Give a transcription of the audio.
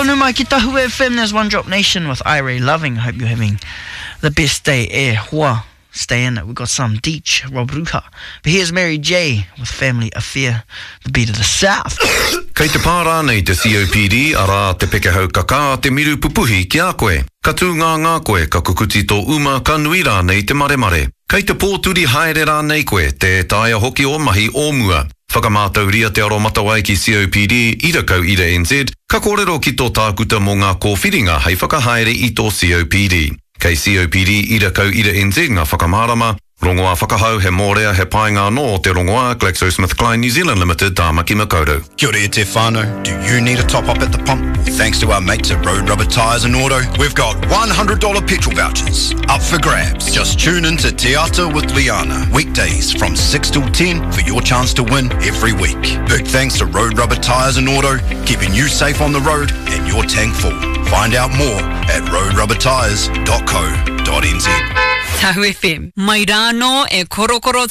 Anu mai ki Tahu FM, there's One Drop Nation with Ira Loving. Hope you're having the best day. Hua, stay in it. We've got some Deech, Rob Ruha. But here's Mary J with Family Affair, the beat of the South. Kei te pārā nei te COPD, ara te pekehau kaka te miru pupuhi ki a koe. Ka tū ngā koe, ka kukuti tō uma, ka nui rā nei te mare. Kei te pōturi haere rā nei koe, te taia hoki o mahi o mua. Whakamātau ria te aro matawai ki COPD, ira kau ira NZ, ka kōrero ki tō tākuta mō ngā kōwhiringa hei whakahaere i tō COPD. Kei COPD, ira kau ira NZ ngā whakamārama, rongoa whakahau he mōrea he painga no te rongoa GlaxoSmithKline New Zealand Limited tāmaki makaurau. Kia ora e te whānau. Do you need a top-up at the pump? Thanks to our mates at Road Rubber Tyres and Auto, we've got $100 petrol vouchers up for grabs. Just tune in to Te Ata with Liana, weekdays from 6 till 10 for your chance to win every week. Big thanks to Road Rubber Tyres and Auto, keeping you safe on the road and your tank full. Find out more at roadrubbertyres.co.nz. Tahu FM, mai rā no e korokoro